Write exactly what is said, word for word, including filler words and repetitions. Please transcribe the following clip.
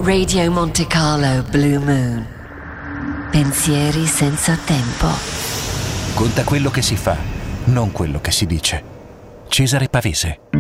Radio Monte Carlo Blue Moon. Pensieri senza tempo. Conta quello che si fa, non quello che si dice. Cesare Pavese.